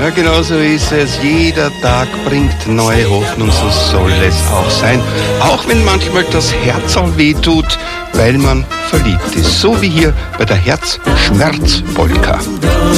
Ja, genau so ist es. Jeder Tag bringt neue Hoffnung, so soll es auch sein. Auch wenn manchmal das Herz auch weh tut, weil man verliebt ist. So wie hier bei der Herzschmerzpolka.